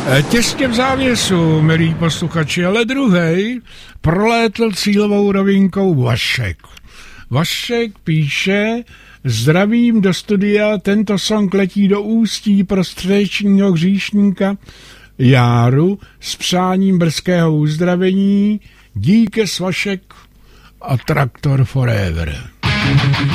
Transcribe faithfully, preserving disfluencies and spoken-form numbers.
Těsně v závěsu, milí posluchači, ale druhej prolétl cílovou rovinkou Vašek. Vašek píše: zdravím do studia, tento song letí do Ústí pro středečního hříšníka Járu s přáním brzkého uzdravení. Díky Vašek a Traktor Forever.